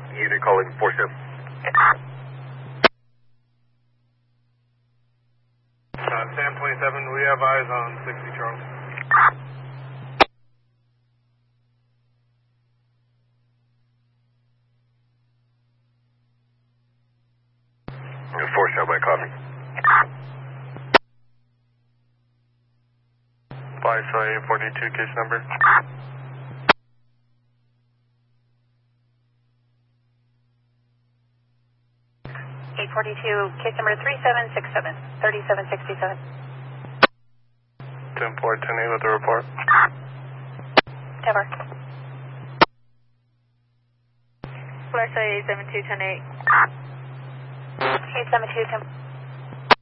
Unit calling 47. Sam 27, we have eyes on 60 Charles. Four by copy. 542 case number. Case number 3767, 3767. 10-4, 10-8 with the report. 10-4. Flash 7210-8. 87210.